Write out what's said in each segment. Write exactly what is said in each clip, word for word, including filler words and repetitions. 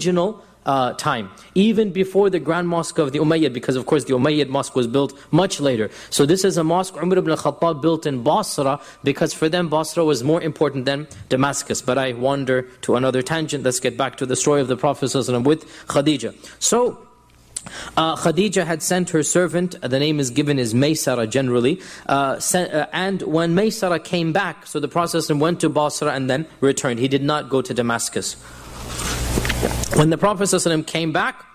original Uh, time, even before the Grand Mosque of the Umayyad, because of course the Umayyad Mosque was built much later. So this is a mosque Umar ibn al-Khattab built in Basra, because for them Basra was more important than Damascus. But I wander to another tangent. Let's get back to the story of the Prophet ﷺ with Khadija. So Uh, Khadija had sent her servant, the name is given is Maysara generally, uh, sent, uh, and when Maysara came back, so the Prophet went to Basra and then returned. He did not go to Damascus. When the Prophet ﷺ came back,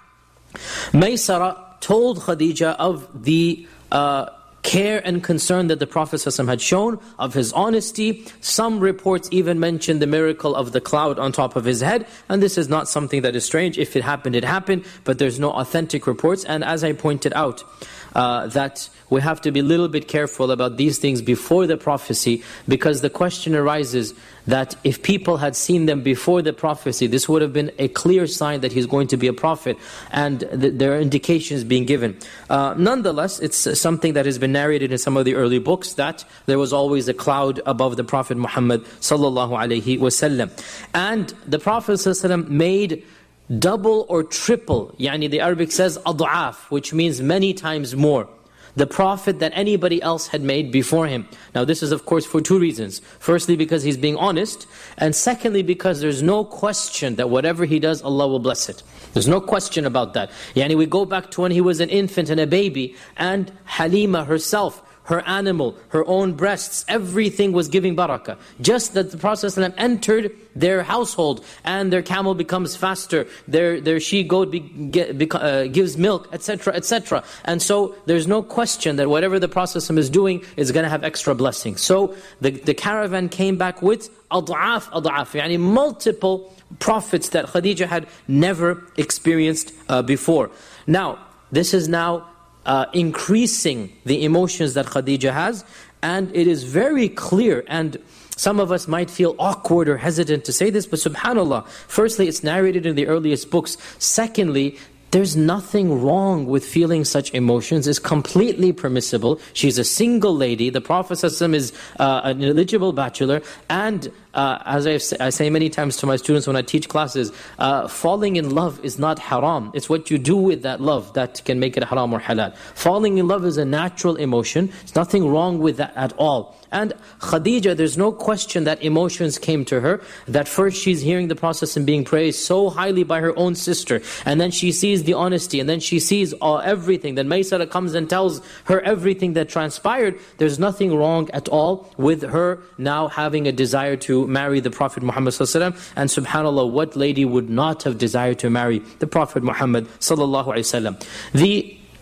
Maysara told Khadija of the uh, care and concern that the Prophet ﷺ had shown, of his honesty. Some reports even mention the miracle of the cloud on top of his head, and this is not something that is strange. If it happened, it happened, but there's no authentic reports. And as I pointed out, uh, that we have to be a little bit careful about these things before the prophecy, because the question arises that if people had seen them before the prophecy, this would have been a clear sign that he's going to be a prophet, and th there are indications being given. Uh, nonetheless, it's something that has been narrated in some of the early books, that there was always a cloud above the Prophet Muhammad sallallahu alaihi wasallam. And the Prophet sallallahu alaihi wasallam made double or triple, yani the Arabic says ad'af, which means many times more, the Prophet that anybody else had made before him. Now this is of course for two reasons. Firstly, because he's being honest, and secondly, because there's no question that whatever he does, Allah will bless it. There's no question about that. Yani we go back to when he was an infant and a baby, and Halima herself, her animal, her own breasts, everything was giving barakah. Just that the Prophet ﷺ entered their household and their camel becomes faster, their their she-goat be, get, be, uh, gives milk, et cetera, et cetera. And so there's no question that whatever the Prophet ﷺ is doing is going to have extra blessings. So the, the caravan came back with ad'af, ad'af, yani multiple prophets that Khadija had never experienced uh, before. Now, this is now Uh, increasing the emotions that Khadija has, and it is very clear, and some of us might feel awkward or hesitant to say this, but subhanAllah, firstly, it's narrated in the earliest books. Secondly, there's nothing wrong with feeling such emotions. It's completely permissible. She's a single lady. The Prophet ﷺ is uh, an eligible bachelor, and Uh, as I say many times to my students when I teach classes, uh, falling in love is not haram. It's what you do with that love that can make it haram or halal. Falling in love is a natural emotion. There's nothing wrong with that at all. And Khadija, there's no question that emotions came to her. That first she's hearing the Prophet and being praised so highly by her own sister. And then she sees the honesty. And then she sees all, everything. Then Maysara comes and tells her everything that transpired. There's nothing wrong at all with her now having a desire to marry the Prophet Muhammad sallallahu alaihi wasallam. And subhanAllah, what lady would not have desired to marry the Prophet Muhammad sallallahu alaihi wasallam? The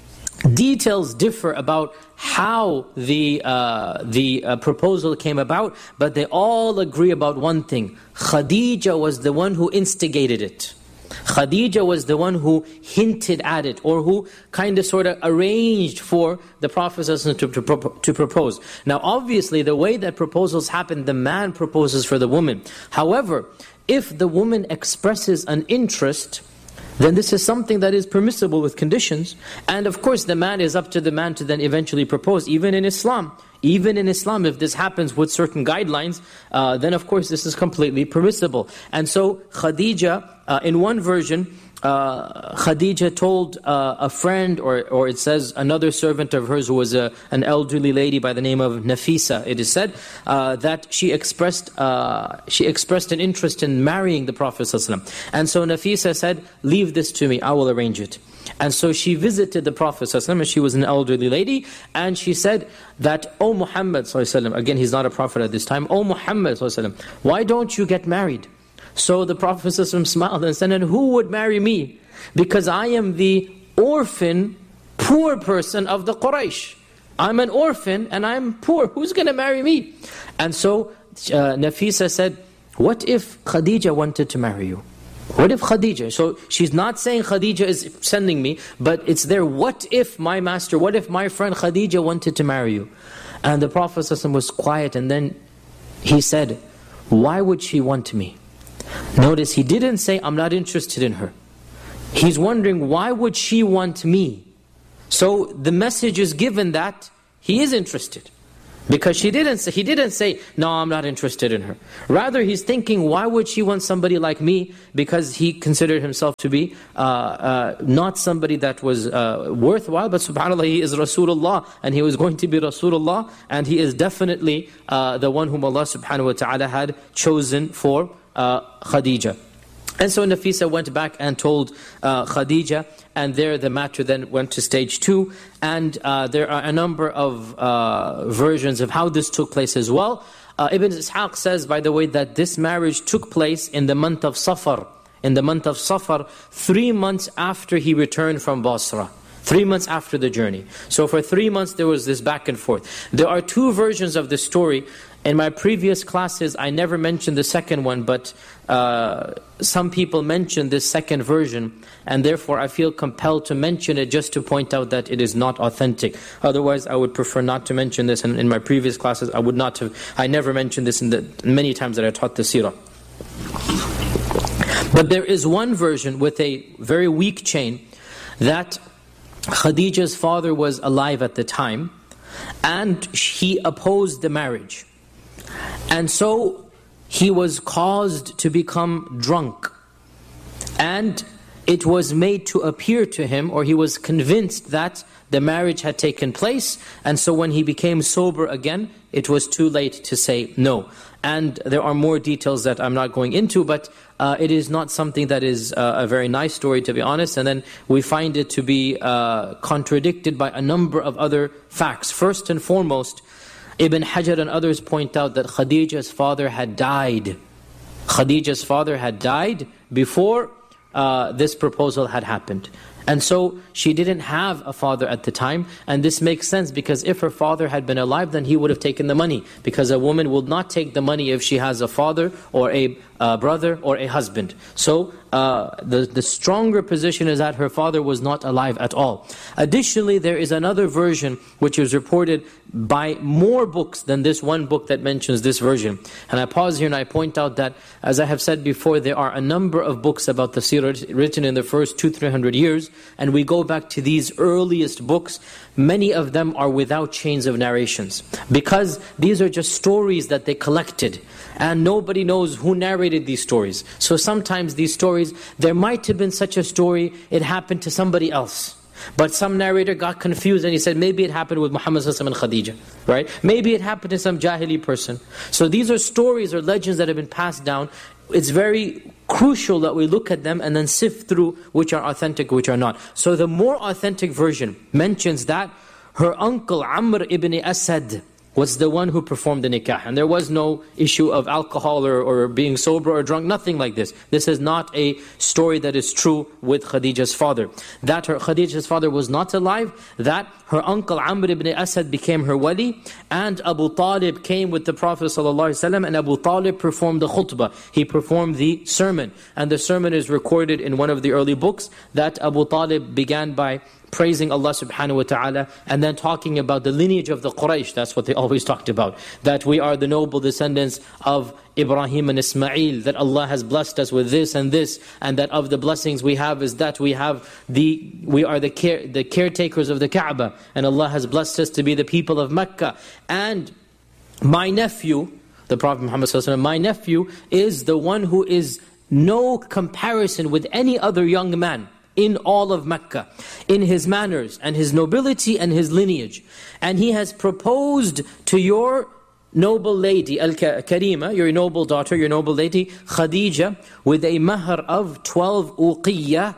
details differ about how the uh, the uh, proposal came about, but they all agree about one thing. Khadija was the one who instigated it. Khadija was the one who hinted at it, or who kind of sort of arranged for the Prophet to, to, to propose. Now obviously the way that proposals happen, the man proposes for the woman. However, if the woman expresses an interest, then this is something that is permissible with conditions. And of course the man is up to the man to then eventually propose, even in Islam. Even in Islam, if this happens with certain guidelines, uh, then of course this is completely permissible. And so Khadija, uh, in one version, uh, Khadija told uh, a friend, or, or it says another servant of hers who was a, an elderly lady by the name of Nafisa, it is said, uh, that she expressed uh, she expressed an interest in marrying the Prophet ﷺ. And so Nafisa said, leave this to me, I will arrange it. And so she visited the Prophet ﷺ, and she was an elderly lady, and she said that, O Muhammad ﷺ, again he's not a prophet at this time, O Muhammad ﷺ, why don't you get married? So the Prophet ﷺ smiled and said, and who would marry me? Because I am the orphan, poor person of the Quraysh. I'm an orphan and I'm poor. Who's going to marry me? And so uh, Nafisa said, what if Khadija wanted to marry you? What if Khadija? So she's not saying Khadija is sending me, but it's there, what if my master, what if my friend Khadija wanted to marry you? And the Prophet ﷺ was quiet, and then he said, why would she want me? Notice he didn't say, I'm not interested in her. He's wondering, why would she want me? So the message is given that he is interested. Because she didn't say, he didn't say, no, I'm not interested in her. Rather, he's thinking, why would she want somebody like me? Because he considered himself to be uh, uh, not somebody that was uh, worthwhile, but subhanAllah, he is Rasulullah, and he was going to be Rasulullah, and he is definitely uh, the one whom Allah subhanahu wa ta'ala had chosen for uh, Khadija. And so Nafisa went back and told uh, Khadija, and there the matter then went to stage two. And uh, there are a number of uh, versions of how this took place as well. Uh, Ibn Ishaq says, by the way, that this marriage took place in the month of Safar. In the month of Safar, three months after he returned from Basra. Three months after the journey. So for three months there was this back and forth. There are two versions of the story. In my previous classes, I never mentioned the second one, but uh, some people mentioned this second version, and therefore I feel compelled to mention it just to point out that it is not authentic. Otherwise, I would prefer not to mention this, and in my previous classes, I would not have, I never mentioned this in the many times that I taught the seerah. But there is one version with a very weak chain that Khadija's father was alive at the time, and he opposed the marriage. And so he was caused to become drunk. And it was made to appear to him, or he was convinced that the marriage had taken place. And so when he became sober again, it was too late to say no. And there are more details that I'm not going into, but uh, it is not something that is uh, a very nice story, to be honest. And then we find it to be uh, contradicted by a number of other facts. First and foremost, Ibn Hajar and others point out that Khadija's father had died. Khadija's father had died before uh, this proposal had happened. And so she didn't have a father at the time, and this makes sense because if her father had been alive, then he would have taken the money. Because a woman will not take the money if she has a father or a uh, brother or a husband. So uh, the, the stronger position is that her father was not alive at all. Additionally, there is another version which is reported by more books than this one book that mentions this version. And I pause here and I point out that, as I have said before, there are a number of books about the seerah written in the first two, three hundred years. And we go back to these earliest books, many of them are without chains of narrations. Because these are just stories that they collected. And nobody knows who narrated these stories. So sometimes these stories, there might have been such a story, it happened to somebody else. But some narrator got confused and he said, maybe it happened with Muhammad sallallahu alaihi wasallam and Khadija. Right? Maybe it happened to some Jahili person. So these are stories or legends that have been passed down. It's very crucial that we look at them and then sift through which are authentic, which are not. So the more authentic version mentions that her uncle Amr ibn Asad was the one who performed the nikah. And there was no issue of alcohol or, or being sober or drunk, nothing like this. This is not a story that is true with Khadija's father. That her Khadija's father was not alive, that her uncle Amr ibn Asad became her wali, and Abu Talib came with the Prophet ﷺ, and Abu Talib performed the khutbah. He performed the sermon. And the sermon is recorded in one of the early books, that Abu Talib began by praising Allah subhanahu wa ta'ala, and then talking about the lineage of the Quraysh. That's what they always talked about. That we are the noble descendants of Ibrahim and Ismail, that Allah has blessed us with this and this, and that of the blessings we have is that we have the we are the care, the caretakers of the Kaaba, and Allah has blessed us to be the people of Mecca. And my nephew, the Prophet Muhammad sallallahu alaihi wasallam, my nephew is the one who is no comparison with any other young man in all of Mecca, in his manners and his nobility and his lineage. And he has proposed to your noble lady, Al-Karima, your noble daughter, your noble lady, Khadija, with a mahr of twelve uqiyya,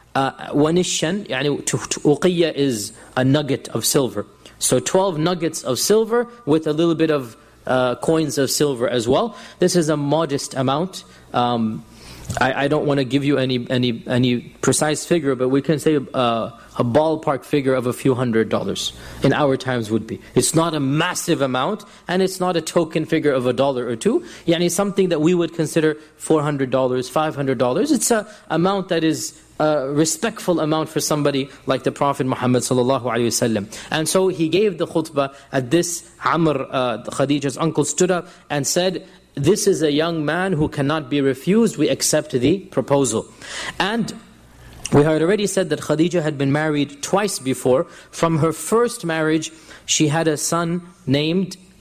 wanishan, yani uqiyya is a nugget of silver. So twelve nuggets of silver with a little bit of uh, coins of silver as well. This is a modest amount. Um, I, I don't want to give you any any any precise figure, but we can say uh, a ballpark figure of a few hundred dollars in our times would be. It's not a massive amount, and it's not a token figure of a dollar or two. Yani something that we would consider four hundred dollars, five hundred dollars. It's a amount that is a respectful amount for somebody like the Prophet Muhammad sallallahu alaihi wasallam. And so he gave the khutbah at this. Amr, uh, Khadija's uncle, stood up and said, this is a young man who cannot be refused, we accept the proposal. And we had already said that Khadija had been married twice before. From her first marriage, she had a son named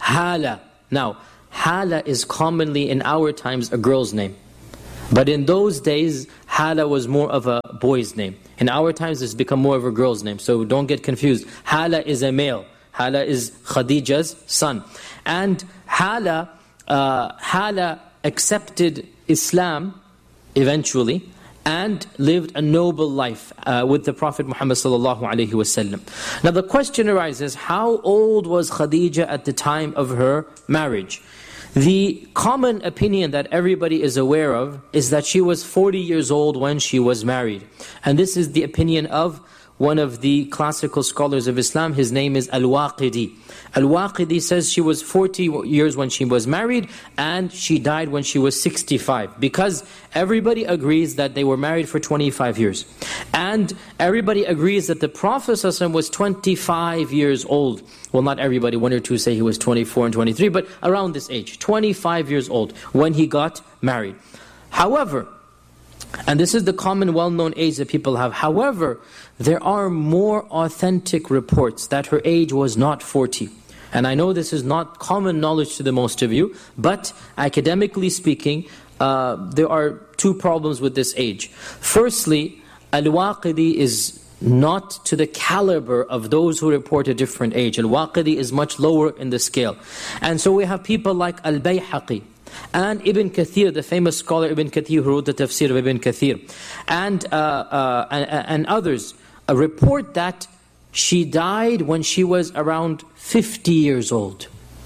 Hala. Now, Hala is commonly in our times a girl's name. But in those days, Hala was more of a boy's name. In our times, it's become more of a girl's name. So don't get confused. Hala is a male. Hala is Khadija's son. And Hala, uh, Hala accepted Islam eventually and lived a noble life uh, with the Prophet Muhammad sallallahu alaihi wasallam. Now the question arises, how old was Khadija at the time of her marriage? The common opinion that everybody is aware of is that she was forty years old when she was married. And this is the opinion of one of the classical scholars of Islam. His name is Al-Waqidi. Al-Waqidi says she was forty years when she was married and she died when she was sixty-five. Because everybody agrees that they were married for twenty-five years. And everybody agrees that the Prophet ﷺ was twenty-five years old. Well, not everybody, one or two say he was twenty-four and twenty-three, but around this age, twenty-five years old when he got married. However, and this is the common well-known age that people have. However, there are more authentic reports that her age was not forty. And I know this is not common knowledge to the most of you, but academically speaking, uh, there are two problems with this age. Firstly, Al-Waqidi is not to the caliber of those who report a different age. Al-Waqidi is much lower in the scale. And so we have people like Al-Bayhaqi, and Ibn Kathir, the famous scholar Ibn Kathir who wrote the tafsir of Ibn Kathir, and, uh, uh, and, and others uh, report that she died when she was around fifty years old.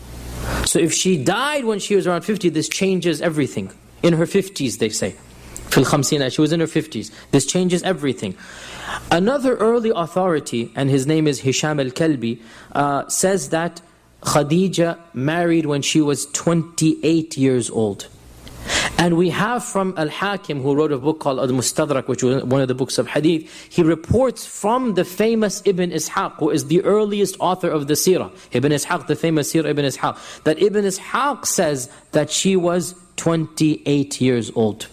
So if she died when she was around fifty, this changes everything. In her fifties, they say. Fil khamsina, she was in her fifties. This changes everything. Another early authority, and his name is Hisham al-Kalbi, uh, says that Khadija married when she was twenty-eight years old. And we have from Al-Hakim, who wrote a book called Al-Mustadrak, which was one of the books of hadith, he reports from the famous Ibn Ishaq, who is the earliest author of the seerah. Ibn Ishaq, the famous seerah Ibn Ishaq. That Ibn Ishaq says that she was twenty-eight years old.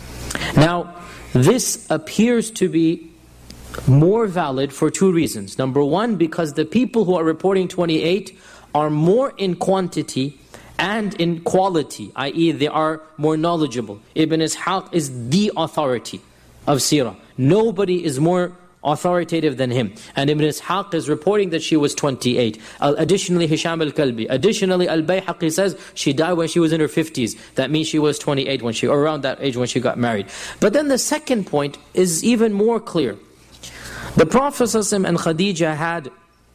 Now, this appears to be more valid for two reasons. Number one, because the people who are reporting twenty-eight are more in quantity and in quality, that is they are more knowledgeable. Ibn Ishaq is the authority of seerah. Nobody is more authoritative than him. And Ibn Ishaq is reporting that she was twenty-eight. Uh, additionally, Hisham al-Kalbi. Additionally, Al-Bayhaqi says she died when she was in her fifties. That means she was twenty-eight when she, or around that age when she got married. But then the second point is even more clear. The Prophet ﷺ and Khadija had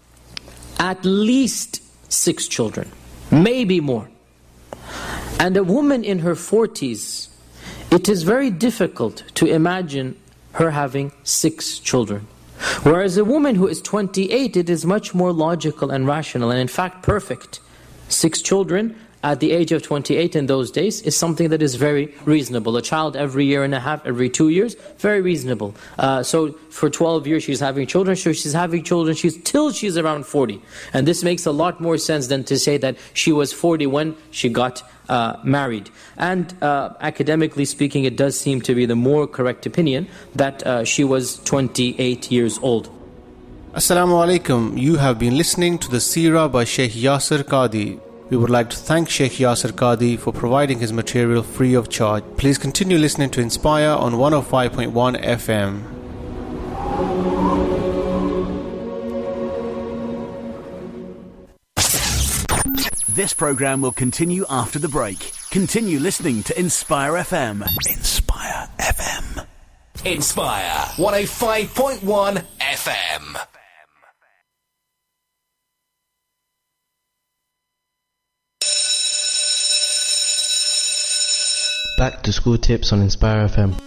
at least six children, maybe more. And a woman in her forties, it is very difficult to imagine her having six children. Whereas a woman who is twenty-eight, it is much more logical and rational, and in fact perfect. Six children at the age of twenty-eight in those days is something that is very reasonable. A child every year and a half, every two years, very reasonable. Uh, so for twelve years she's having children, so she's having children she's till she's around forty. And this makes a lot more sense than to say that she was forty when she got uh, married. And uh, academically speaking, it does seem to be the more correct opinion that uh, she was twenty-eight years old. Assalamu alaikum. You have been listening to the Seerah by Sheikh Yasir Qadhi. We would like to thank Sheikh Yasir Qadhi for providing his material free of charge. Please continue listening to Inspire on one oh five point one F M. This program will continue after the break. Continue listening to Inspire F M. Inspire F M. Inspire one oh five point one F M. Back to school tips on Inspire F M.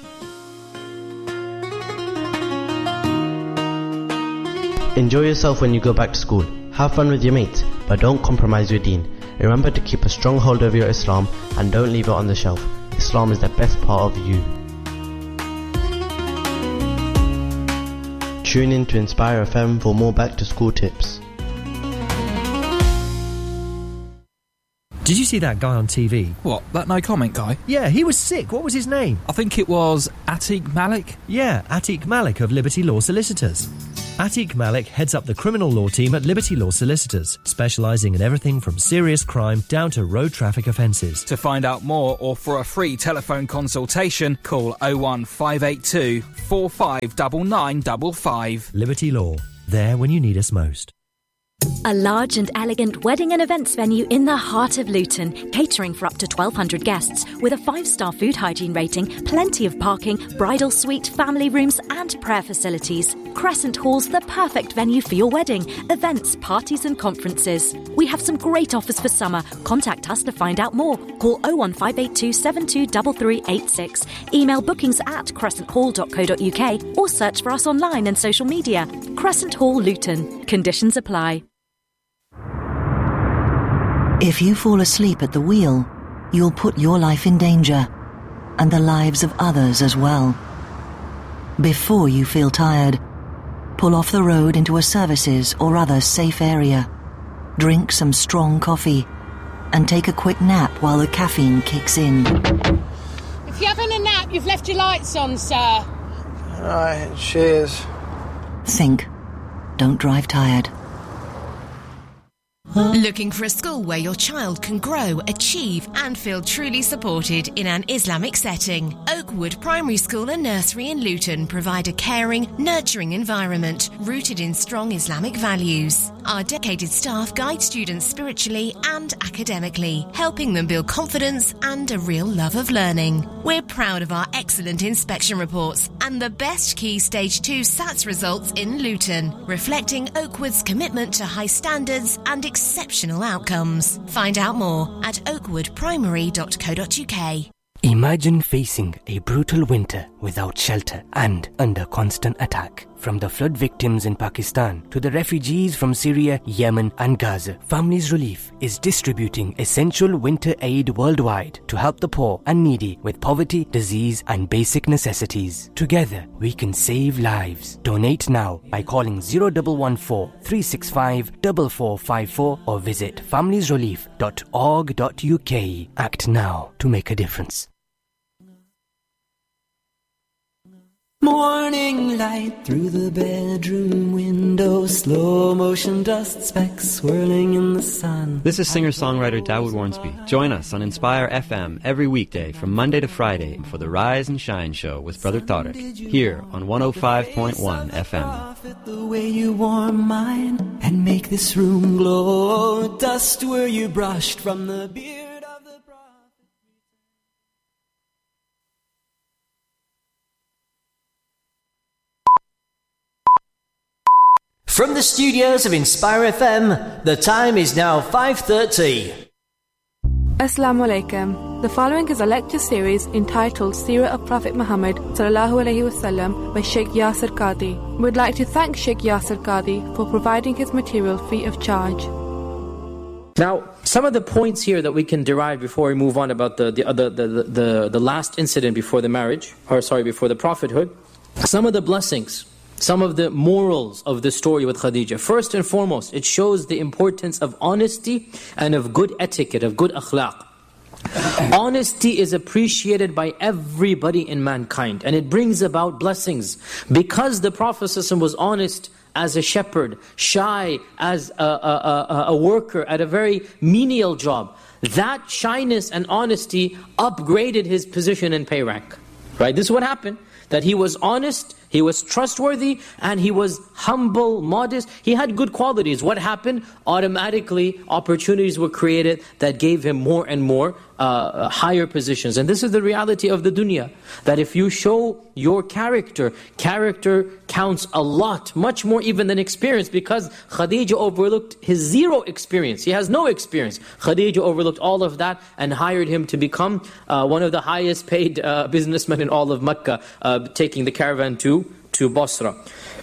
Enjoy yourself when you go back to school. Have fun with your mates, but don't compromise your deen. Remember to keep a strong hold over your Islam and don't leave it on the shelf. Islam is the best part of you. Tune in to Inspire F M for more back to school tips. Did you see that guy on T V? What, that no comment guy? Yeah, he was sick. What was his name? I think it was Atiq Malik. Yeah, Atiq Malik of Liberty Law Solicitors. Atiq Malik heads up the criminal law team at Liberty Law Solicitors, specialising in everything from serious crime down to road traffic offences. To find out more or for a free telephone consultation, call oh one five eight two, four five nine nine five five. Liberty Law, there when you need us most. A large and elegant wedding and events venue in the heart of Luton, catering for up to twelve hundred guests, with a five-star food hygiene rating, plenty of parking, bridal suite, family rooms and prayer facilities. Crescent Hall's the perfect venue for your wedding, events, parties and conferences. We have some great offers for summer. Contact us to find out more. Call oh one five eight two, seven two three three eight six. Email bookings at crescent hall dot co dot uk or search for us online and social media. Crescent Hall Luton. Conditions apply. If you fall asleep at the wheel, you'll put your life in danger, and the lives of others as well. Before you feel tired, pull off the road into a services or other safe area. Drink some strong coffee, and take a quick nap while the caffeine kicks in. If you're having a nap, you've left your lights on, sir. Right, cheers. Think. Don't drive tired. Looking for a school where your child can grow, achieve and feel truly supported in an Islamic setting? Oakwood Primary School and Nursery in Luton provide a caring, nurturing environment rooted in strong Islamic values. Our dedicated staff guide students spiritually and academically, helping them build confidence and a real love of learning. We're proud of our excellent inspection reports and the best Key Stage two S A T S results in Luton, reflecting Oakwood's commitment to high standards and exceptional outcomes. Find out more at oakwood primary dot co dot uk. Imagine facing a brutal winter without shelter and under constant attack. From the flood victims in Pakistan to the refugees from Syria, Yemen and Gaza, Families Relief is distributing essential winter aid worldwide to help the poor and needy with poverty, disease and basic necessities. Together, we can save lives. Donate now by calling zero one one four, three six five, four four five four or visit families relief dot org dot uk. Act now to make a difference. Morning light through the bedroom window, slow motion dust specks swirling in the sun. This is singer-songwriter Dawood Warnsby. Join us on Inspire F M every weekday from Monday to Friday for the Rise and Shine Show with Brother Tariq, here on one oh five point one F M. The way you warm mine and make this room glow, dust where you brushed from the beard. From the studios of Inspire F M, the time is now five thirty. Assalamu alaikum. The following is a lecture series entitled Seerah of Prophet Muhammad sallallahu alaihi wasallam by Sheikh Yasir Qadhi. We'd like to thank Sheikh Yasir Qadhi for providing his material free of charge. Now, some of the points here that we can derive before we move on about the the other the, the, the, the last incident before the marriage, or sorry, before the prophethood, some of the blessings, some of the morals of the story with Khadija. First and foremost, it shows the importance of honesty and of good etiquette, of good akhlaq. Honesty is appreciated by everybody in mankind, and it brings about blessings. Because the Prophet ﷺ was honest as a shepherd, shy as a, a, a, a worker at a very menial job, that shyness and honesty upgraded his position and pay rank. Right? This is what happened. That he was honest, he was trustworthy, and he was humble, modest. He had good qualities. What happened? Automatically, opportunities were created that gave him more and more uh, higher positions. And this is the reality of the dunya. That if you show your character, character counts a lot, much more even than experience, because Khadija overlooked his zero experience. He has no experience. Khadija overlooked all of that and hired him to become uh, one of the highest paid uh, businessmen in all of Mecca, uh, taking the caravan to, to Basra.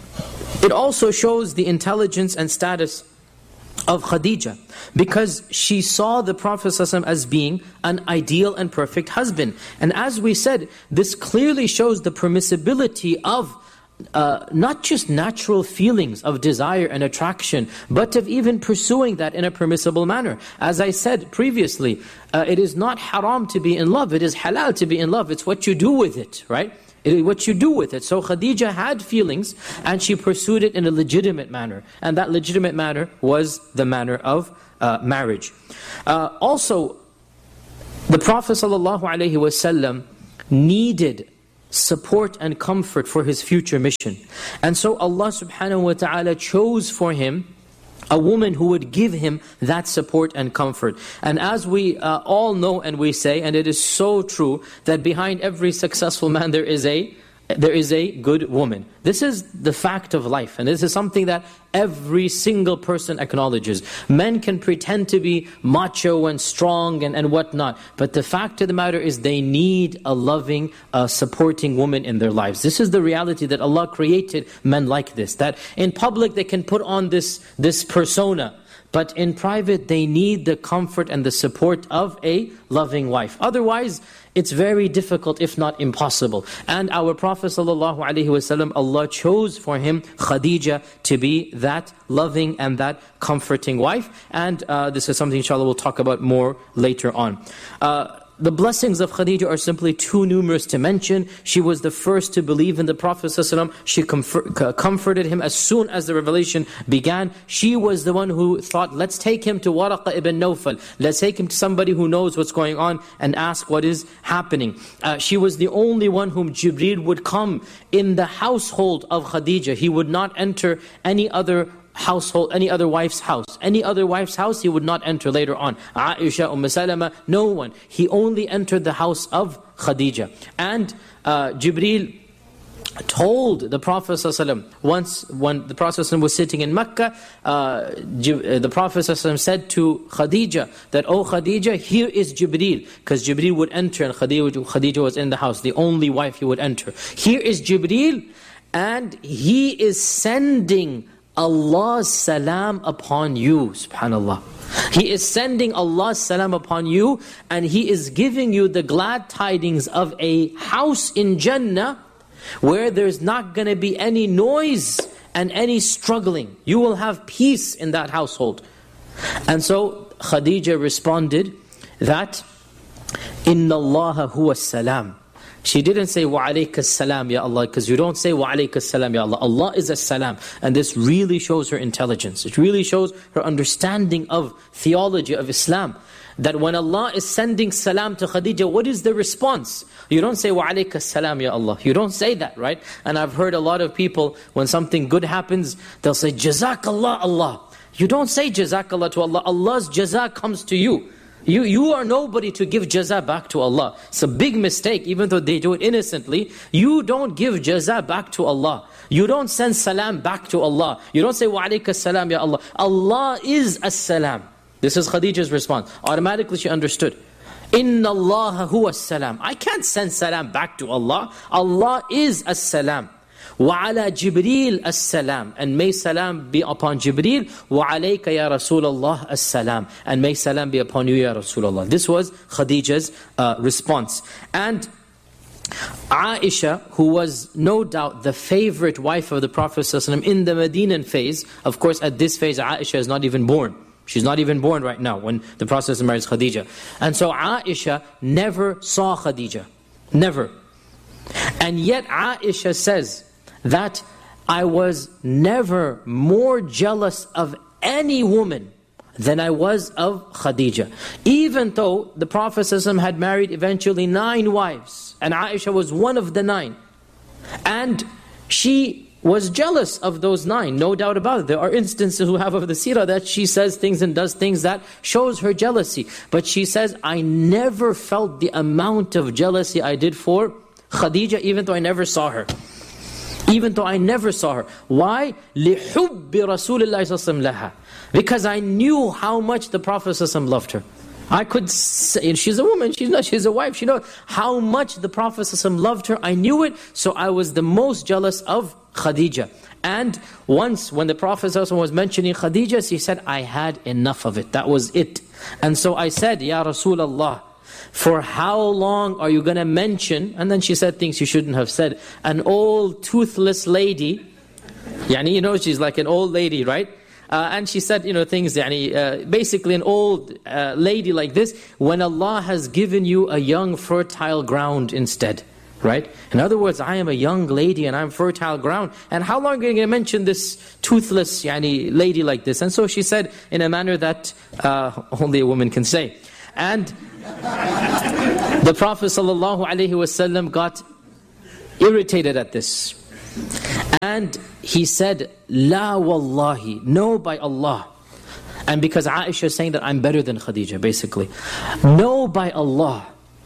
It also shows the intelligence and status of Khadija, because she saw the Prophet ﷺ as being an ideal and perfect husband. And as we said, this clearly shows the permissibility of uh, not just natural feelings of desire and attraction, but of even pursuing that in a permissible manner. As I said previously, uh, it is not haram to be in love, it is halal to be in love. It's what you do with it, right? It, what you do with it. So Khadija had feelings and she pursued it in a legitimate manner. And that legitimate manner was the manner of uh, marriage. Uh, also, the Prophet ﷺ needed support and comfort for his future mission. And so Allah subhanahu wa ta'ala chose for him a woman who would give him that support and comfort. And as we uh, all know and we say, and it is so true, that behind every successful man there is a there is a good woman. This is the fact of life, and this is something that every single person acknowledges. Men can pretend to be macho and strong and, and whatnot, but the fact of the matter is they need a loving, uh, supporting woman in their lives. This is the reality that Allah created men like this, that in public they can put on this, this persona, but in private they need the comfort and the support of a loving wife. Otherwise, it's very difficult, if not impossible. And our Prophet ﷺ, Allah chose for him Khadija to be that loving and that comforting wife. And uh, this is something inshallah we'll talk about more later on. Uh, The blessings of Khadija are simply too numerous to mention. She was the first to believe in the Prophet ﷺ. She comfort, comforted him as soon as the revelation began. She was the one who thought, let's take him to Waraqa ibn Nawfal. Let's take him to somebody who knows what's going on and ask what is happening. Uh, she was the only one whom Jibreel would come in the household of Khadija. He would not enter any other household, any other wife's house. Any other wife's house he would not enter later on. Aisha, Umm Salama, no one. He only entered the house of Khadija. And uh, Jibreel told the Prophet ﷺ, once when the Prophet ﷺ was sitting in Mecca, uh, the Prophet ﷺ said to Khadija that, oh Khadija, here is Jibreel. Because Jibreel would enter and Khadija, Khadija was in the house, the only wife he would enter. Here is Jibreel, and he is sending Allah's salam upon you, subhanallah. He is sending Allah's salam upon you, and He is giving you the glad tidings of a house in Jannah where there's not going to be any noise and any struggling. You will have peace in that household. And so Khadija responded that, Inna Allaha huwa salam. She didn't say, wa alayka salam ya Allah, because you don't say wa alayka salam ya Allah. Allah is a salam. And this really shows her intelligence. It really shows her understanding of theology of Islam. That when Allah is sending salam to Khadija, what is the response? You don't say, wa alayka salam ya Allah. You don't say that, right? And I've heard a lot of people, when something good happens, they'll say, Jazakallah Allah. You don't say Jazakallah to Allah. Allah's jaza comes to you. You, you are nobody to give jaza back to Allah. It's a big mistake, even though they do it innocently. You don't give jaza back to Allah. You don't send salam back to Allah. You don't say, wa alayka salam ya Allah. Allah is as-salam. This is Khadija's response. Automatically she understood. Inna Allaha huwa as-salam. I can't send salam back to Allah. Allah is as-salam. وَعَلَى جِبْرِيلَ السَّلَامِ. And may salam be upon Jibreel. وَعَلَيْكَ يَا رَسُولَ اللَّهِ السَّلَامِ. And may salam be upon you, Ya Rasulullah. This was Khadija's uh, response. And Aisha, who was no doubt the favorite wife of the Prophet ﷺ in the Medinan phase, of course at this phase Aisha is not even born. She's not even born right now when the Prophet ﷺ marries Khadija. And so Aisha never saw Khadija. Never. And yet Aisha says that I was never more jealous of any woman than I was of Khadija. Even though the Prophet ﷺ had married eventually nine wives, and Aisha was one of the nine. And she was jealous of those nine, no doubt about it. There are instances we have of the seerah that she says things and does things that shows her jealousy. But she says, I never felt the amount of jealousy I did for Khadija, even though I never saw her. Even though I never saw her. Why? لِحُبِّ رَسُولِ اللَّهِ صَلَّى اللَّهِ عَلَيْهِ. Because I knew how much the Prophet ﷺ loved her. I could say, she's a woman, she's not, she's a wife, she knows how much the Prophet ﷺ loved her. I knew it, so I was the most jealous of Khadija. And once when the Prophet ﷺ was mentioning Khadija, he said, I had enough of it, that was it. And so I said, Ya Rasulullah, for how long are you going to mention, and then she said things you shouldn't have said, an old toothless lady, yani, you know, she's like an old lady, right? Uh, and she said, you know, things, yani, uh, basically an old uh, lady like this, when Allah has given you a young fertile ground instead. Right? In other words, I am a young lady and I'm fertile ground. And how long are you going to mention this toothless yani, lady like this? And so she said in a manner that uh, only a woman can say. And the Prophet ﷺ got irritated at this. And he said, La wallahi, no by Allah. And because Aisha is saying that I'm better than Khadija, basically. No by Allah.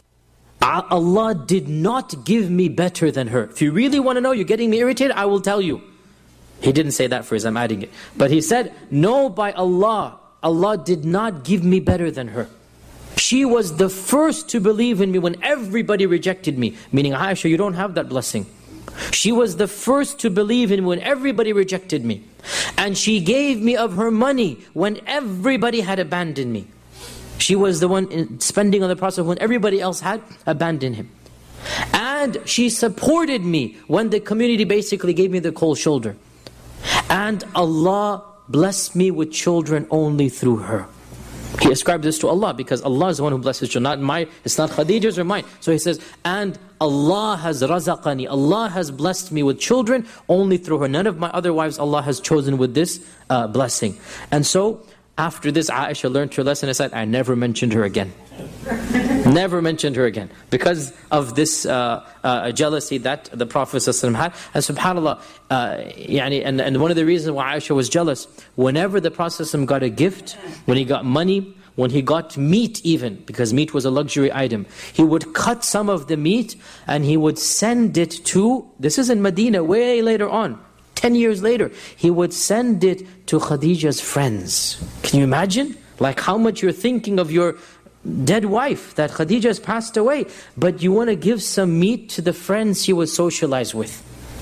Allah did not give me better than her. If you really want to know, you're getting me irritated, I will tell you. He didn't say that phrase, I'm adding it. But he said, no by Allah, Allah did not give me better than her. She was the first to believe in me when everybody rejected me. Meaning, Aisha, you don't have that blessing. She was the first to believe in me when everybody rejected me. And she gave me of her money when everybody had abandoned me. She was the one spending on the Prophet when everybody else had abandoned him. And she supported me when the community basically gave me the cold shoulder. And Allah blessed me with children only through her. He ascribed this to Allah because Allah is the one who blesses children, not mine. It's not Khadija's or mine. So he says, and Allah has razaqani. Allah has blessed me with children only through her. None of my other wives Allah has chosen with this uh, blessing. And so, after this, Aisha learned her lesson and said, I never mentioned her again. Never mentioned her again. Because of this uh, uh, jealousy that the Prophet ﷺ had. And subhanAllah, uh, yani, and, and one of the reasons why Aisha was jealous, whenever the Prophet ﷺ got a gift, when he got money, when he got meat even, because meat was a luxury item, he would cut some of the meat and he would send it to, this is in Medina, way later on, ten years later, he would send it to Khadija's friends. Can you imagine? Like how much you're thinking of your dead wife, that Khadija has passed away, but you want to give some meat to the friends she was socialized with.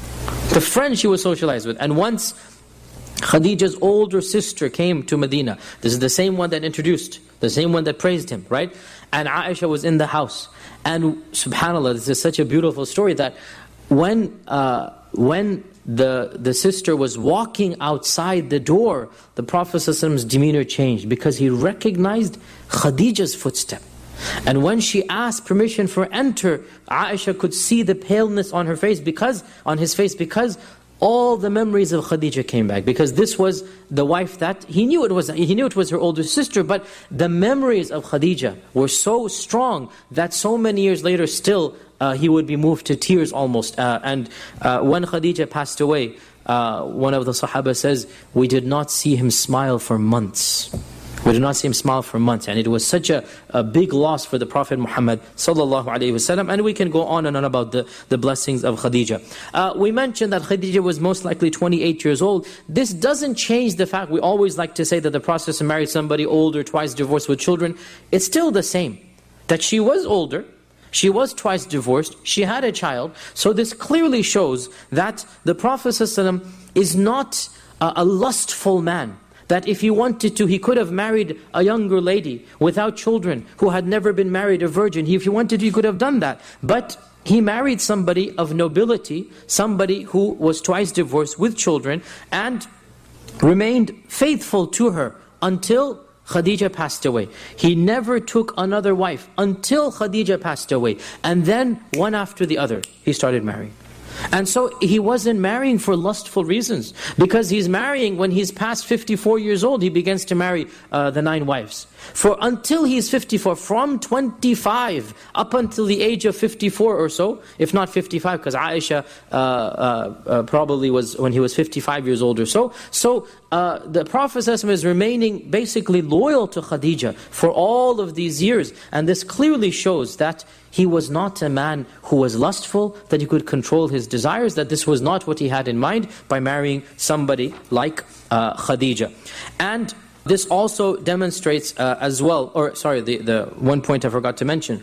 The friends she was socialized with. And once Khadija's older sister came to Medina. This is the same one that introduced, the same one that praised him, right? And Aisha was in the house. And subhanAllah, this is such a beautiful story that when uh, when the the sister was walking outside the door, the Prophet ﷺ's demeanor changed because he recognized Khadija's footstep. And when she asked permission for enter, Aisha could see the paleness on her face because on his face because all the memories of Khadija came back, because this was the wife that he knew it was he knew it was her older sister, but the memories of Khadija were so strong that so many years later still uh, he would be moved to tears almost. Uh, and uh, when Khadija passed away, uh, one of the Sahaba says, we did not see him smile for months. We did not see him smile for months. And it was such a, a big loss for the Prophet Muhammad sallallahu alaihi wasallam. And we can go on and on about the, the blessings of Khadija. Uh, we mentioned that Khadija was most likely twenty-eight years old. This doesn't change the fact, we always like to say that the Prophet married somebody older, twice divorced with children. It's still the same. That she was older, she was twice divorced, she had a child. So this clearly shows that the Prophet ﷺ is not a, a lustful man. That if he wanted to, he could have married a younger lady without children who had never been married, a virgin. He, if he wanted to, he could have done that. But he married somebody of nobility, somebody who was twice divorced with children, and remained faithful to her until Khadija passed away. He never took another wife until Khadija passed away. And then, one after the other, he started marrying. And so he wasn't marrying for lustful reasons, because he's marrying when he's past fifty-four years old, he begins to marry uh, the nine wives. For until he's fifty-four, from twenty-five up until the age of fifty-four or so, if not fifty-five, because Aisha uh, uh, uh, probably was when he was fifty-five years old or so. So uh, the Prophet ﷺ is remaining basically loyal to Khadija for all of these years. And this clearly shows that he was not a man who was lustful, that he could control his desires, that this was not what he had in mind by marrying somebody like uh, Khadija. And this also demonstrates uh, as well, or sorry, the, the one point I forgot to mention.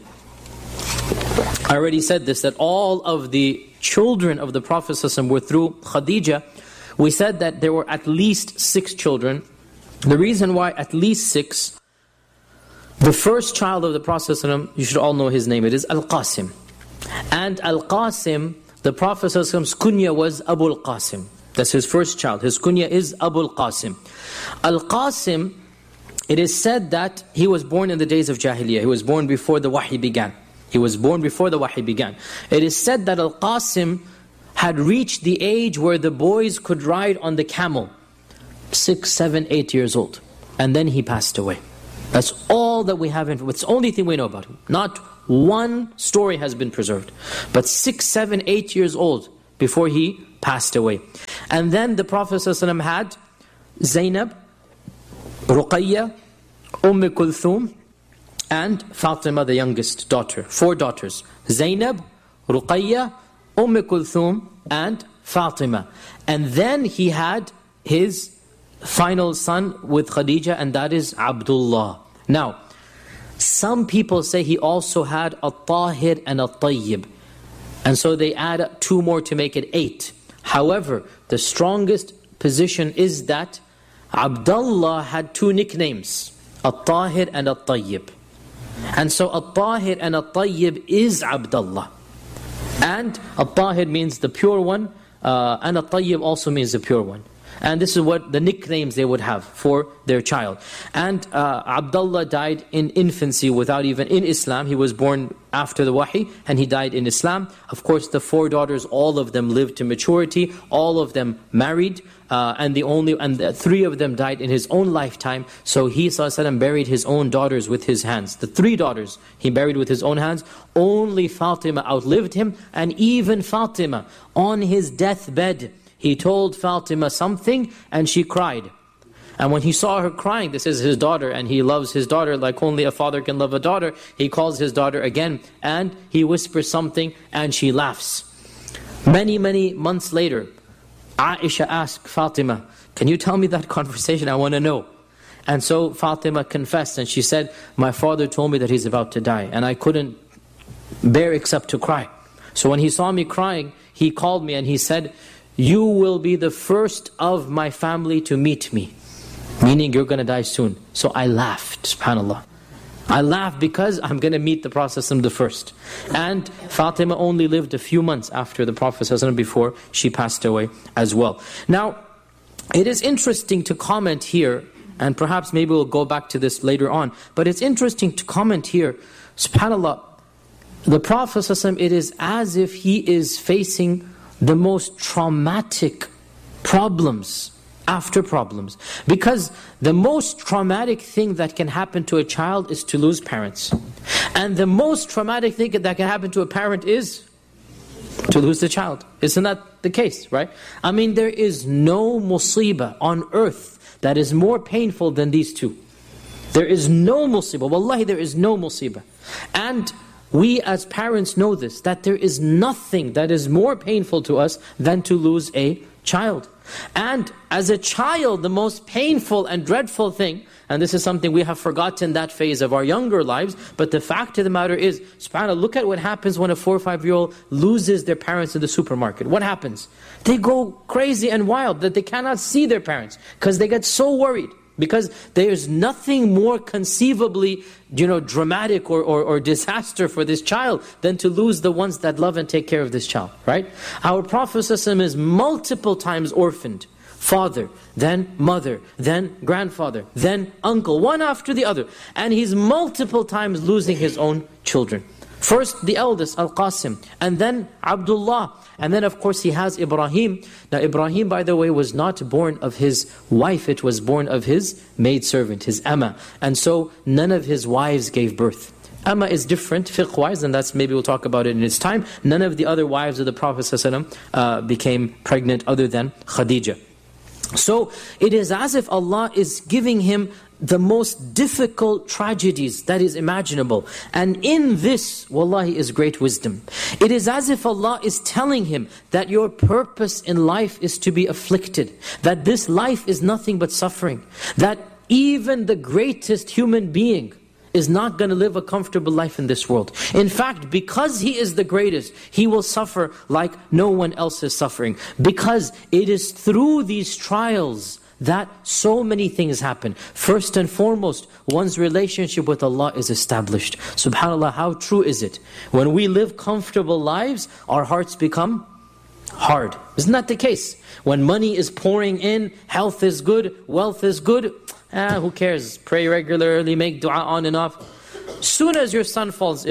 I already said this, that all of the children of the Prophet ﷺ were through Khadija. We said that there were at least six children. The reason why at least six, the first child of the Prophet ﷺ, you should all know his name, it is Al-Qasim. And Al-Qasim, the Prophet ﷺ's kunya was Abu Al-Qasim. That's his first child. His kunya is Abu Al-Qasim. Al-Qasim, it is said that he was born in the days of Jahiliyyah. He was born before the wahi began. He was born before the wahi began. It is said that Al-Qasim had reached the age where the boys could ride on the camel. Six, seven, eight years old. And then he passed away. That's all that we have. It's the only thing we know about him. Not one story has been preserved. But six, seven, eight years old before he passed away. And then the Prophet ﷺ had Zainab, Ruqayya, Umm Kulthum, and Fatima, the youngest daughter. Four daughters. Zainab, Ruqayya, Umm Kulthum, and Fatima. And then he had his final son with Khadija, and that is Abdullah. Now, some people say he also had a Tahir and a Tayyib. And so they add two more to make it eight. However, the strongest position is that Abdullah had two nicknames, a Tahir and a Tayyib. And so a Tahir and a Tayyib is Abdullah. And a Tahir means the pure one, uh, and a Tayyib also means the pure one. And this is what the nicknames they would have for their child. And uh, Abdullah died in infancy without even in Islam. He was born after the wahi and he died in Islam. Of course, the four daughters, all of them lived to maturity. All of them married. Uh, and the only and the three of them died in his own lifetime. So he ﷺ buried his own daughters with his hands. The three daughters he buried with his own hands. Only Fatima outlived him. And even Fatima, on his deathbed, he told Fatima something and she cried. And when he saw her crying, this is his daughter and he loves his daughter like only a father can love a daughter. He calls his daughter again and he whispers something and she laughs. Many, many months later, Aisha asked Fatima, can you tell me that conversation? I want to know. And so Fatima confessed and she said, my father told me that he's about to die and I couldn't bear except to cry. So when he saw me crying, he called me and he said, you will be the first of my family to meet me. Meaning you're going to die soon. So I laughed, subhanAllah. I laughed because I'm going to meet the Prophet ﷺ the first. And Fatima only lived a few months after the Prophet ﷺ before she passed away as well. Now, it is interesting to comment here, and perhaps maybe we'll go back to this later on, but it's interesting to comment here, subhanAllah, the Prophet ﷺ, it is as if he is facing the most traumatic problems after problems. Because the most traumatic thing that can happen to a child is to lose parents. And the most traumatic thing that can happen to a parent is to lose the child. Isn't that the case, right? I mean, there is no musibah on earth that is more painful than these two. There is no musibah. Wallahi, there is no musibah. And we as parents know this, that there is nothing that is more painful to us than to lose a child. And as a child, the most painful and dreadful thing, and this is something we have forgotten that phase of our younger lives, but the fact of the matter is, subhanAllah, look at what happens when a four or five year old loses their parents in the supermarket. What happens? They go crazy and wild that they cannot see their parents because they get so worried. Because there's nothing more conceivably, you know, dramatic or, or, or disaster for this child than to lose the ones that love and take care of this child, right? Our Prophet ﷺ is multiple times orphaned. Father, then mother, then grandfather, then uncle, one after the other. And he's multiple times losing his own children. First the eldest, Al-Qasim, and then Abdullah. And then of course he has Ibrahim. Now Ibrahim, by the way, was not born of his wife, it was born of his maidservant, his Amma. And so none of his wives gave birth. Amma is different fiqh-wise, and that's maybe we'll talk about it in its time. None of the other wives of the Prophet ﷺ uh, became pregnant other than Khadija. So it is as if Allah is giving him the most difficult tragedies that is imaginable. And in this, wallahi, is great wisdom. It is as if Allah is telling him that your purpose in life is to be afflicted. That this life is nothing but suffering. That even the greatest human being is not going to live a comfortable life in this world. In fact, because he is the greatest, he will suffer like no one else is suffering. Because it is through these trials that so many things happen. First and foremost, one's relationship with Allah is established. SubhanAllah, how true is it? When we live comfortable lives, our hearts become hard. Isn't that the case? When money is pouring in, health is good, wealth is good, ah, who cares? Pray regularly, make dua on and off. Soon as your son falls ill,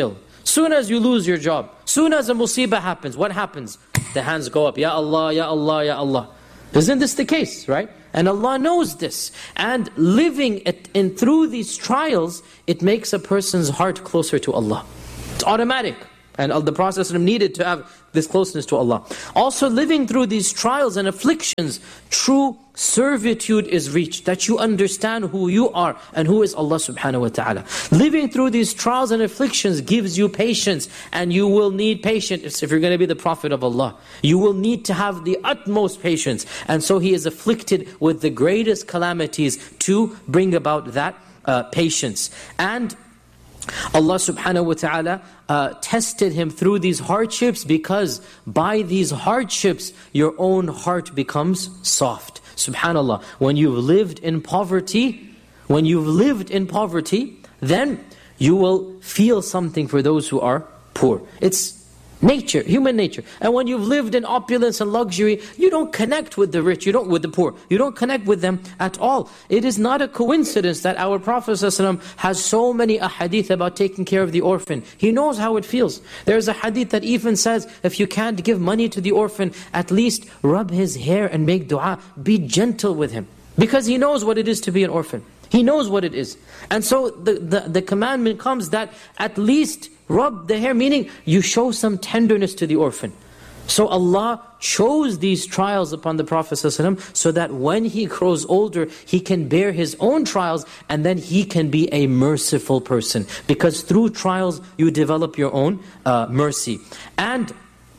Soon as you lose your job, soon as a musibah happens, what happens? The hands go up, Ya Allah, Ya Allah, Ya Allah. Isn't this the case, right? And Allah knows this. And living it in through these trials, it makes a person's heart closer to Allah. It's automatic. And the Prophet needed to have this closeness to Allah. Also living through these trials and afflictions, true servitude is reached. That you understand who you are and who is Allah subhanahu wa ta'ala. Living through these trials and afflictions gives you patience. And you will need patience if you're going to be the Prophet of Allah. You will need to have the utmost patience. And so he is afflicted with the greatest calamities to bring about that uh, patience. And Allah subhanahu wa ta'ala uh, tested him through these hardships, because by these hardships your own heart becomes soft. Subhanallah, when you've lived in poverty, when you've lived in poverty, then you will feel something for those who are poor. It's nature, human nature. And when you've lived in opulence and luxury, you don't connect with the rich, you don't with the poor. You don't connect with them at all. It is not a coincidence that our Prophet ﷺ has so many ahadith about taking care of the orphan. He knows how it feels. There's a hadith that even says, if you can't give money to the orphan, at least rub his hair and make dua. Be gentle with him. Because he knows what it is to be an orphan. He knows what it is. And so the, the, the commandment comes that at least rub the hair, meaning you show some tenderness to the orphan. So Allah chose these trials upon the Prophet ﷺ so that when he grows older, he can bear his own trials, and then he can be a merciful person. Because through trials, you develop your own uh, mercy. And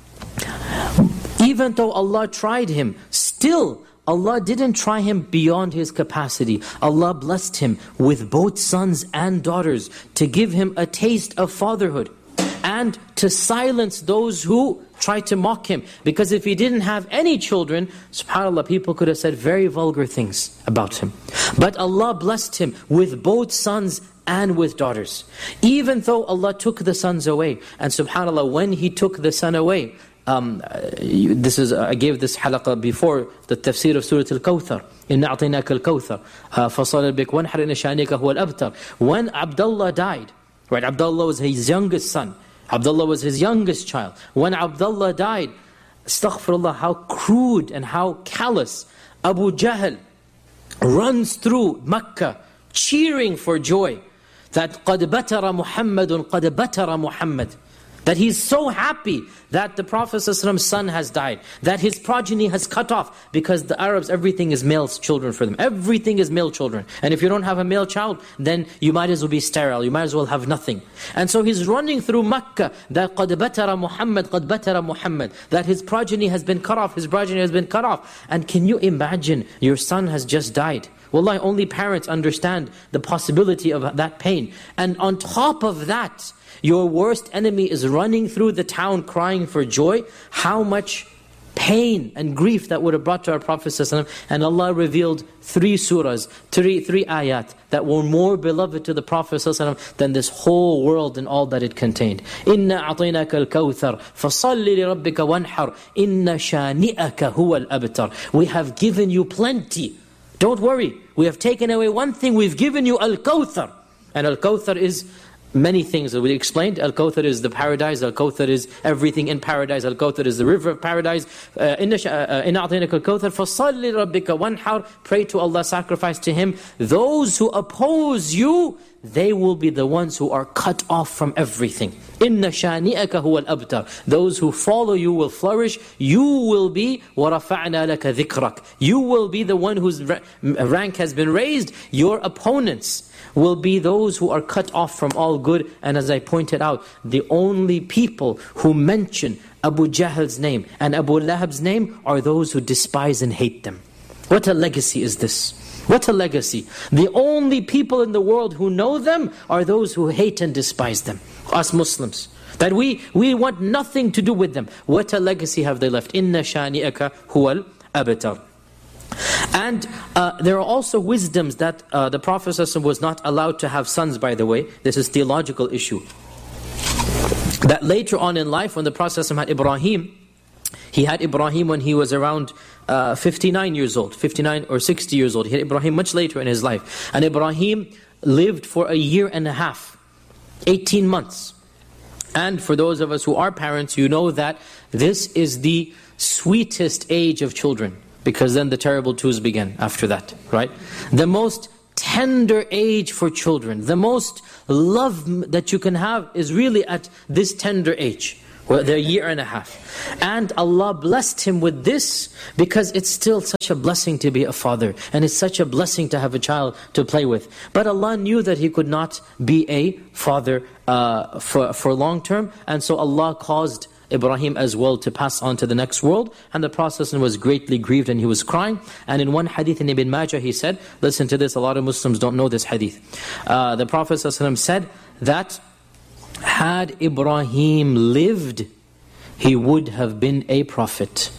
even though Allah tried him, still Allah didn't try him beyond his capacity. Allah blessed him with both sons and daughters to give him a taste of fatherhood and to silence those who tried to mock him. Because if he didn't have any children, subhanAllah, people could have said very vulgar things about him. But Allah blessed him with both sons and with daughters. Even though Allah took the sons away, and subhanAllah, when He took the son away, Um, this is I gave this halaqah before the tafsir of Surah Al-Kawthar. Inna a'tainaka al-Kawthar fasal bik wanhar inna shanika huwa al-abtar. When Abdullah died, right? Abdullah was his youngest son. Abdullah was his youngest child. When Abdullah died, astaghfirullah, how crude and how callous. Abu Jahl runs through Makkah cheering for joy that qad batara Muhammadun, qad batara Muhammad. That he's so happy that the Prophet ﷺ's son has died, that his progeny has cut off, because the Arabs, everything is male children for them. Everything is male children. And if you don't have a male child, then you might as well be sterile, you might as well have nothing. And so he's running through Makkah, that قَدْ بَتَرَ Muhammad, قَدْ بَتَرَ Muhammad, that his progeny has been cut off, his progeny has been cut off. And can you imagine, your son has just died? Wallahi, only parents understand the possibility of that pain. And on top of that, your worst enemy is running through the town crying for joy. How much pain and grief that would have brought to our Prophet ﷺ. And Allah revealed three surahs, three, three ayat that were more beloved to the Prophet ﷺ than this whole world and all that it contained. Inna a'tainaka al-kawthar fasalli li rabbika wanhar inna shani'aka huwa al-abtar. We have given you plenty. Don't worry. We have taken away one thing. We've given you al-kawthar. And al-kawthar is many things that we explained. Al-Kawthar is the paradise. Al-Kawthar is everything in paradise. Al-Kawthar is the river of paradise. Inna a'tainaka al-Kawthar fasalli rabbika wanhar. Pray to Allah, sacrifice to Him. Those who oppose you, they will be the ones who are cut off from everything. Inna shani'aka huwa al-abtar. Those who follow you will flourish. You will be وَرَفَعْنَا لَكَ ذِكْرَكَ. You will be the one whose rank has been raised. Your opponents will be those who are cut off from all good. And as I pointed out, the only people who mention Abu Jahl's name and Abu Lahab's name are those who despise and hate them. What a legacy is this? What a legacy. The only people in the world who know them are those who hate and despise them. Us Muslims. That we, we want nothing to do with them. What a legacy have they left. Inna shani'aka huwal abtar. And uh, there are also wisdoms that uh, the Prophet ﷺ was not allowed to have sons, by the way. This is a theological issue. That later on in life, when the Prophet ﷺ had Ibrahim, he had Ibrahim when he was around uh, fifty-nine years old, fifty-nine or sixty years old. He had Ibrahim much later in his life. And Ibrahim lived for a year and a half, eighteen months. And for those of us who are parents, you know that this is the sweetest age of children, because then the terrible twos begin after that, right? The most tender age for children, the most love that you can have is really at this tender age. Well, they're a year and a half. And Allah blessed him with this because it's still such a blessing to be a father. And it's such a blessing to have a child to play with. But Allah knew that he could not be a father uh, for, for long term. And so Allah caused Ibrahim as well to pass on to the next world. And the Prophet was greatly grieved and he was crying. And in one hadith in Ibn Majah he said, listen to this, a lot of Muslims don't know this hadith. Uh, the Prophet said that had Ibrahim lived, he would have been a prophet.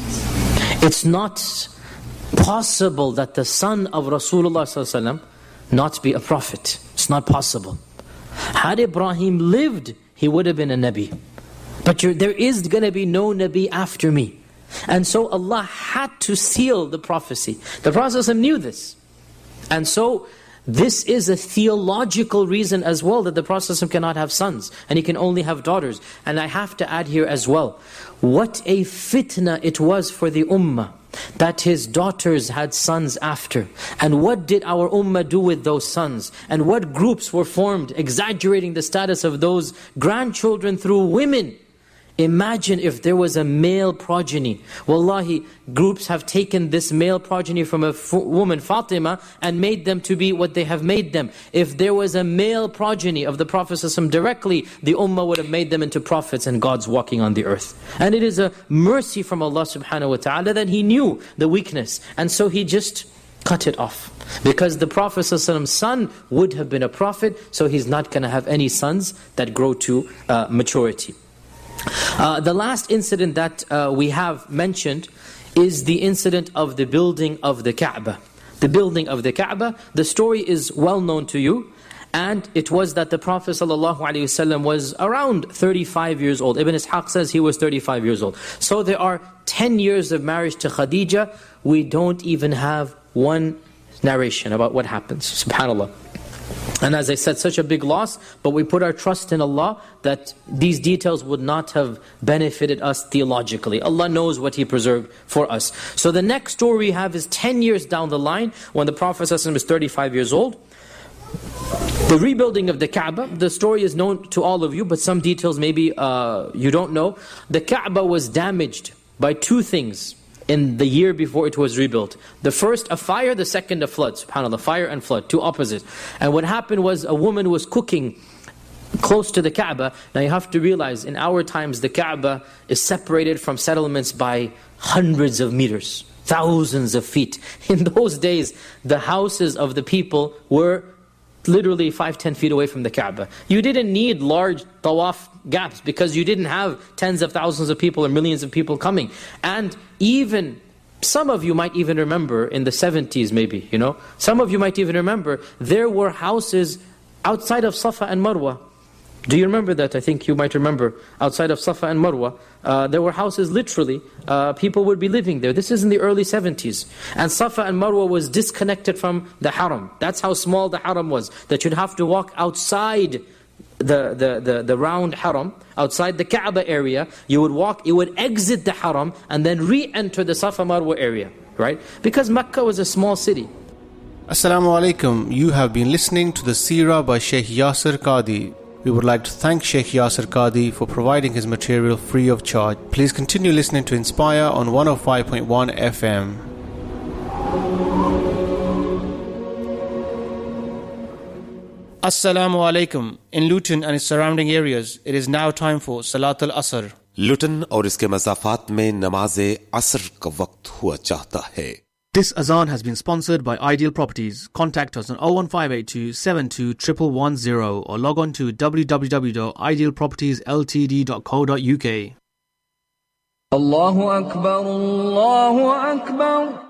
It's not possible that the son of Rasulullah not be a prophet. It's not possible. Had Ibrahim lived, he would have been a Nabi. But there is going to be no Nabi after me. And so Allah had to seal the prophecy. The Prophet knew this. And so this is a theological reason as well that the Prophet cannot have sons and he can only have daughters. And I have to add here as well, what a fitna it was for the ummah that his daughters had sons after. And what did our ummah do with those sons? And what groups were formed exaggerating the status of those grandchildren through women? Imagine if there was a male progeny. Wallahi, groups have taken this male progeny from a woman, Fatima, and made them to be what they have made them. If there was a male progeny of the Prophet ﷺ directly, the ummah would have made them into prophets and gods walking on the earth. And it is a mercy from Allah subhanahu wa ta'ala that He knew the weakness. And so He just cut it off. Because the Prophet ﷺ's son would have been a prophet, so he's not going to have any sons that grow to uh, maturity. Uh, the last incident that uh, we have mentioned is the incident of the building of the Kaaba. The building of the Kaaba, the story is well known to you, and it was that the Prophet ﷺ was around thirty-five years old. Ibn Ishaq says he was thirty-five years old. So there are ten years of marriage to Khadija. We don't even have one narration about what happens. SubhanAllah. And as I said, such a big loss, but we put our trust in Allah that these details would not have benefited us theologically. Allah knows what He preserved for us. So the next story we have is ten years down the line, when the Prophet ﷺ is thirty-five years old. The rebuilding of the Kaaba, the story is known to all of you, but some details maybe uh, you don't know. The Kaaba was damaged by two things in the year before it was rebuilt. The first, a fire, the second, a flood. SubhanAllah, fire and flood, two opposites. And what happened was a woman was cooking close to the Kaaba. Now you have to realize, in our times, the Kaaba is separated from settlements by hundreds of meters, thousands of feet. In those days, the houses of the people were literally five, ten feet away from the Kaaba. You didn't need large tawaf gaps because you didn't have tens of thousands of people or millions of people coming. And even, some of you might even remember in the seventies maybe, you know, some of you might even remember, there were houses outside of Safa and Marwa. Do you remember that? I think you might remember. Outside of Safa and Marwa, uh, there were houses literally, uh, people would be living there. This is in the early seventies. And Safa and Marwa was disconnected from the Haram. That's how small the Haram was. That you'd have to walk outside the, the, the, the round Haram, outside the Kaaba area. You would walk, you would exit the Haram and then re-enter the Safa Marwa area. Right? Because Mecca was a small city. Assalamu alaikum. You have been listening to the Seerah by Shaykh Yasir Qadhi. We would like to thank Shaykh Yasir Qadhi for providing his material free of charge. Please continue listening to Inspire on one oh five point one F M. Assalamu alaikum. In Luton and its surrounding areas, it is now time for Salat al-Asr. Luton और इसके मज़ाफ़ात में नमाज असर का वक्त हुआ चाहता है. This azan has been sponsored by Ideal Properties. Contact us on oh one five eight two seven two one one one zero or log on to w w w dot ideal properties l t d dot co dot u k. Allahu Akbar, Allahu Akbar.